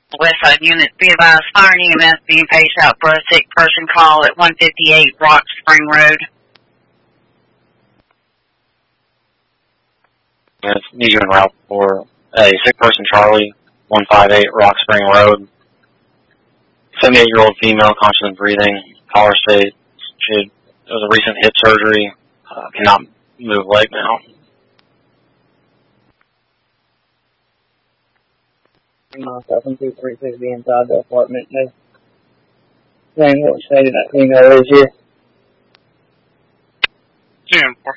Westside unit, be advised, fire and EMS being paged out for a sick person call at 158 Rock Spring Road. Yes, need you en route for a sick person, Charlie, 158 Rock Spring Road. 78-year-old female, conscious and breathing. Caller state, it was a recent hip surgery, cannot move leg now. Myself and 236 inside the apartment. Saying what state that female is here.